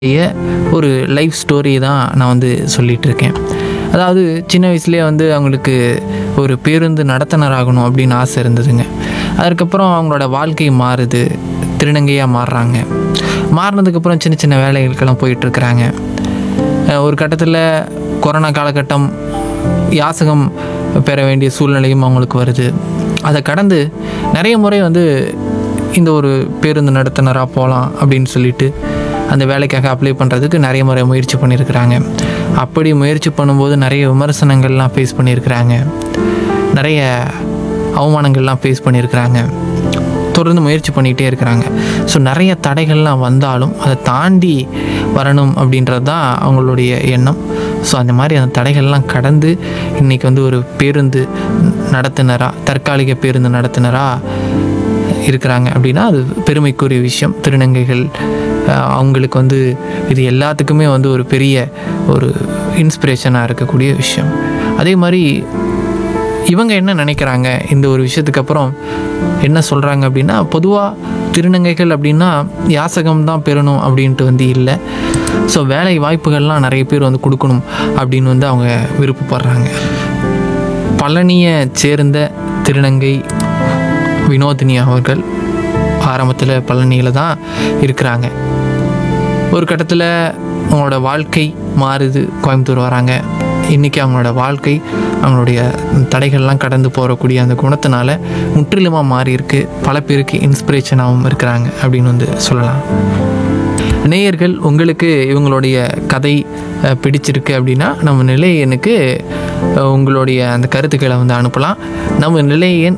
ஒரு life story தான் நான் வந்து சொல்லிட்டு இருக்கேன். அதாவது சின்ன வயசுலேயே வந்து அவங்களுக்கு ஒரு பேருந்து நடத்துனர் ஆகணும் அப்படின்னு ஆசை இருந்ததுங்க. அதுக்கப்புறம் அவங்களோட வாழ்க்கை மாறுது, திருநங்கையாக மாறுறாங்க. மாறினதுக்கப்புறம் சின்ன சின்ன வேலைகளுக்கெல்லாம் போயிட்டுருக்குறாங்க. ஒரு கட்டத்தில் கொரோனா காலகட்டம், யாசகம் பெற வேண்டிய சூழ்நிலையும் அவங்களுக்கு வருது. அதை கடந்து நிறைய முறை வந்து இந்த ஒரு பேருந்து நடத்துனராக போகலாம் அப்படின்னு சொல்லிட்டு அந்த வேலைக்காக அப்ளை பண்ணுறதுக்கு நிறைய முறை முயற்சி பண்ணியிருக்கிறாங்க. அப்படி முயற்சி பண்ணும்போது நிறைய விமர்சனங்கள்லாம் ஃபேஸ் பண்ணியிருக்கிறாங்க, நிறைய அவமானங்கள்லாம் ஃபேஸ் பண்ணியிருக்கிறாங்க. தொடர்ந்து முயற்சி பண்ணிகிட்டே இருக்கிறாங்க. ஸோ நிறைய தடைகள்லாம் வந்தாலும் அதை தாண்டி வரணும் அப்படின்றது தான் அவங்களுடைய எண்ணம். ஸோ அந்த மாதிரி அந்த தடைகள்லாம் கடந்து இன்றைக்கி வந்து ஒரு பேருந்து நடத்துனராக, தற்காலிக பேருந்து நடத்துனராக இருக்கிறாங்க அப்படின்னா அது பெருமைக்குரிய விஷயம். திருநங்கைகள் அவங்களுக்கு வந்து இது எல்லாத்துக்குமே வந்து ஒரு பெரிய ஒரு இன்ஸ்பிரேஷனாக இருக்கக்கூடிய விஷயம். அதே மாதிரி இவங்க என்ன நினைக்கிறாங்க இந்த ஒரு விஷயத்துக்கு அப்புறம் என்ன சொல்கிறாங்க அப்படின்னா, பொதுவாக திருநங்கைகள் அப்படின்னா யாசகம் தான் பெறணும் அப்படின்ட்டு வந்து இல்லை. ஸோ வேலை வாய்ப்புகள்லாம் நிறைய பேர் வந்து கொடுக்கணும் அப்படின்னு வந்து அவங்க விருப்பப்படுறாங்க. பழனியை சேர்ந்த திருநங்கை வினோதினி அவர்கள் ஆரம்பத்தில் பழனியில் தான் இருக்கிறாங்க. ஒரு கட்டத்தில் அவங்களோட வாழ்க்கை மாறுது, கோயம்புத்தூர் வராங்க. இன்றைக்கி அவங்களோட வாழ்க்கை அவங்களுடைய தடைகள்லாம் கடந்து போகக்கூடிய அந்த குணத்தினால முற்றிலுமாக மாறி இருக்குது. பல பேருக்கு இன்ஸ்பிரேஷனாகவும் இருக்கிறாங்க அப்படின்னு வந்து சொல்லலாம். நேயர்கள், உங்களுக்கு இவங்களுடைய கதை பிடிச்சிருக்கு அப்படின்னா நம்ம நிலை எண்ணுக்கு உங்களுடைய அந்த கருத்துக்களை வந்து அனுப்பலாம். நம்ம நிலை எண்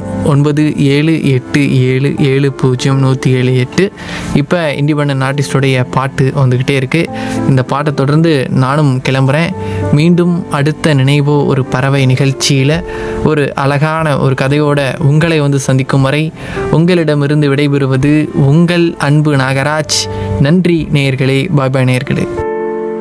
9787700178. இப்போ இண்டிபெண்டன்ட் ஆர்டிஸ்டோடைய பாட்டு வந்துக்கிட்டே இருக்குது. இந்த பாட்டை தொடர்ந்து நானும் கிளம்புறேன். மீண்டும் அடுத்த நினைவோ ஒரு பறவை நிகழ்ச்சியில் ஒரு அழகான ஒரு கதையோட உங்களை வந்து சந்திக்கும் வரை உங்களிடமிருந்து விடைபெறுவது உங்கள் அன்பு நாகராஜ். நன்றி நேயர்களே. பாய் பாய் நேயர்களே.